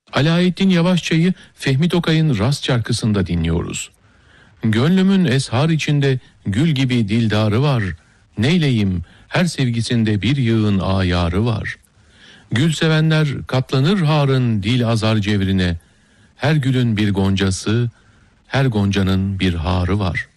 Alaeddin Yavaşça'yı Fehmi Tokay'ın Rast şarkısında dinliyoruz. Gönlümün eshar içinde gül gibi dildarı var. Neyleyim her sevgisinde bir yığın ayarı var. Gül sevenler katlanır harın dil azar cevrine. Her gülün bir goncası, her goncanın bir harı var.